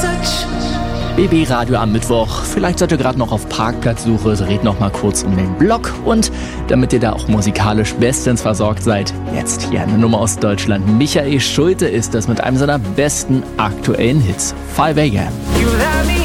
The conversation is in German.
BB Radio am Mittwoch. Vielleicht seid ihr gerade noch auf Parkplatzsuche, so red noch mal kurz um den Block. Und damit ihr da auch musikalisch bestens versorgt seid, jetzt hier eine Nummer aus Deutschland. Michael Schulte ist das mit einem seiner besten aktuellen Hits. 5 AM.